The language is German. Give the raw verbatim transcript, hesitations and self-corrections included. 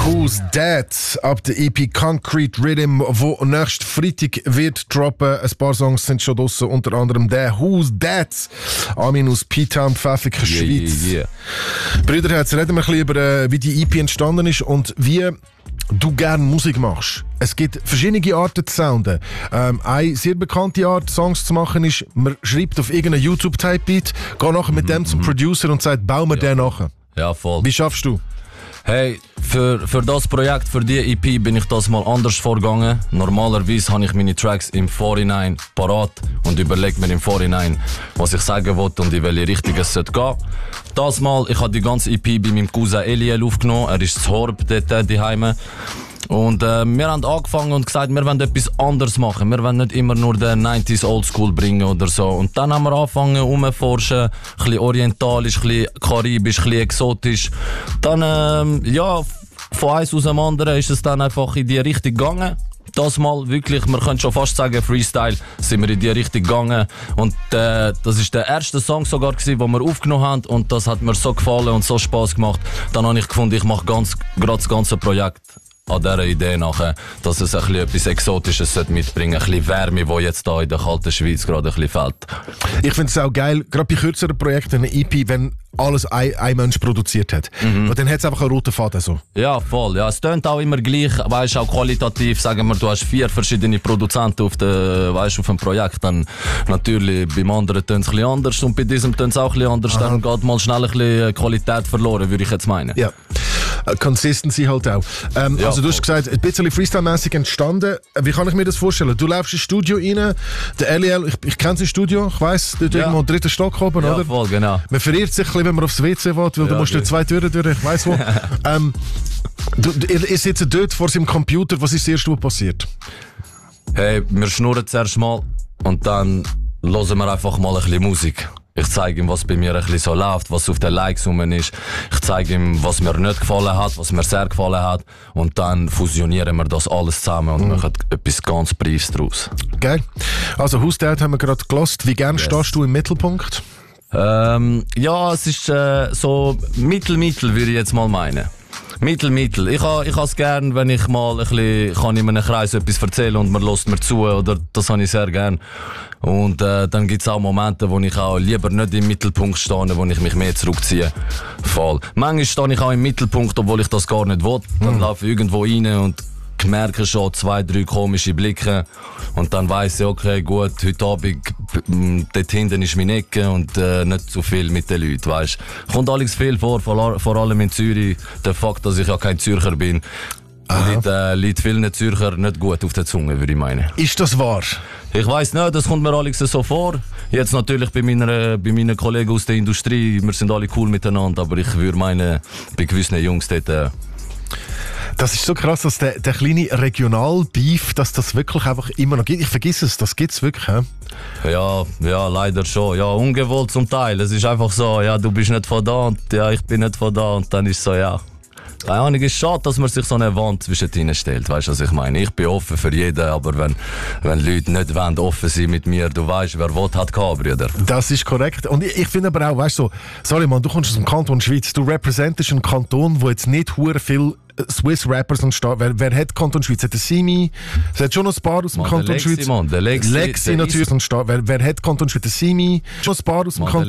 Who's That? Ab der E P Concrete Rhythm, wo nächsten Freitag wird droppen. Ein paar Songs sind schon draussen, unter anderem der Who's That? Armin aus P-Town, Pfäffiken, yeah, Schweiz. Yeah, yeah. Brüderherz, reden wir ein bisschen über, äh, wie die E P entstanden ist und wie du gerne Musik machst. Es gibt verschiedene Arten zu sounden. Ähm, eine sehr bekannte Art, Songs zu machen, ist, man schreibt auf irgendeinen YouTube-Type-Beat, geht nachher mit mhm, dem zum Producer und sagt, bau mir ja. den nachher. Ja, voll. Wie schaffst du? Hey, für, für das Projekt, für die E P bin ich das mal anders vorgegangen. Normalerweise habe ich meine Tracks im Vorhinein parat und überlege mir im Vorhinein, was ich sagen will und in welche Richtung es gehen sollte. Das Mal, ich habe die ganze E P bei meinem Cousin Eliel aufgenommen. Er ist zu Horb dort daheim. Und äh, wir haben angefangen und gesagt, wir wollen etwas anderes machen. Wir wollen nicht immer nur den neunziger Oldschool bringen oder so. Und dann haben wir angefangen umzuforschen, ein bisschen orientalisch, ein bisschen karibisch, ein bisschen exotisch. Dann, ähm, ja, von eins aus dem anderen ist es dann einfach in die Richtung gegangen. Das Mal wirklich, man könnte schon fast sagen, Freestyle, sind wir in die Richtung gegangen. Und äh, das ist der erste Song sogar gewesen, den wir aufgenommen haben. Und das hat mir so gefallen und so Spass gemacht. Dann habe ich gefunden, ich mache ganz, gerade das ganze Projekt an dieser Idee nachher, dass es ein bisschen etwas Exotisches mitbringen sollte, ein bisschen Wärme, die jetzt hier in der kalten Schweiz gerade ein bisschen fehlt. Ich finde es auch geil, gerade bei kürzeren Projekten, eine E P, wenn alles ein, ein Mensch produziert hat. Mhm. Und dann hat es einfach einen roten Faden so. Ja, voll. Ja, es tönt auch immer gleich, weißt, auch qualitativ. Sagen wir, du hast vier verschiedene Produzenten auf, der, weißt, auf dem Projekt, dann natürlich beim anderen tönt es ein bisschen anders und bei diesem tönt es auch ein bisschen anders. Aha. Dann geht mal schnell ein bisschen Qualität verloren, würde ich jetzt meinen. Ja. Consistency halt auch. Ähm, ja, also du hast gesagt, ein bisschen Freestyle-mäßig entstanden. Wie kann ich mir das vorstellen? Du läufst ins Studio rein, der Eliel, ich, ich kenne sein Studio, ich weiss, dort ja. irgendwo im dritten Stock oben, ja, oder? Voll, genau. Man verirrt sich ein bisschen, wenn man aufs W C will, weil ja, du musst durch zwei Türen durch, ich weiss wo. ähm, du, ihr, ihr sitzt dort vor seinem Computer, was ist das erste, was passiert? Hey, wir schnurren zuerst mal und dann hören wir einfach mal ein bisschen Musik. Ich zeige ihm, was bei mir ein bisschen so läuft, was auf den Likes rum ist. Ich zeige ihm, was mir nicht gefallen hat, was mir sehr gefallen hat. Und dann fusionieren wir das alles zusammen und mhm. machen etwas ganz Briefs daraus. Geil. Also Who's That haben wir gerade gelost. Wie gern yes. stehst du im Mittelpunkt? Ähm, ja, es ist äh, so mittel-mittel, würde ich jetzt mal meinen. Mittel, mittel. Ich habe ich es gern, wenn ich mal ein bisschen kann in einem Kreis etwas erzählen und man lässt mir zu, oder das habe ich sehr gern. Und äh, dann gibt es auch Momente, wo ich auch lieber nicht im Mittelpunkt stehe, wo ich mich mehr zurückziehe. Voll. Manchmal stehe ich auch im Mittelpunkt, obwohl ich das gar nicht will. Dann mhm. laufe ich irgendwo rein und merke schon zwei, drei komische Blicke. Und dann weiss ich, okay, gut, heute Abend dort hinten ist meine Ecke und äh, nicht so viel mit den Leuten, weißt. Kommt alles viel vor, vor allem in Zürich. Der Fakt, dass ich ja kein Zürcher bin, liegt, äh, liegt vielen Zürcher nicht gut auf der Zunge, würde ich meinen. Ist das wahr? Ich weiss nicht, das kommt mir alles so vor. Jetzt natürlich bei meinen, bei meinen Kollegen aus der Industrie, wir sind alle cool miteinander, aber ich würde meinen, bei gewissen Jungs dort... Äh, Das ist so krass, dass der, der kleine Regional-Beef, dass das wirklich einfach immer noch gibt. Ich vergesse es, das gibt's wirklich, he? Ja, ja, leider schon. Ja, ungewollt zum Teil. Es ist einfach so, ja, du bist nicht von da und ja, ich bin nicht von da und dann ist so, ja. Keine Ahnung, es ist schade, dass man sich so eine Wand zwischen ihnen stellt, weißt du, was ich meine? Ich bin offen für jeden, aber wenn, wenn Leute nicht wollen, offen sind mit mir, du weißt, wer will, hat gehabt, Brüder. Das ist korrekt. Und ich, ich finde aber auch, weißt du, so, sorry man, du kommst aus dem Kanton Schweiz, du repräsentierst einen Kanton, wo jetzt nicht hure viel Swiss Rappers entstehen. Wer, wer hat Kanton Schweiz? Hat der Simi? Es hat schon noch ein paar aus dem man, Kanton der Lexi, Schweiz. Man, der Lexi, Lexi der natürlich entstehen. Wer, wer hat Kanton Schweiz? Der Simi? Schon ein paar aus dem man, Kanton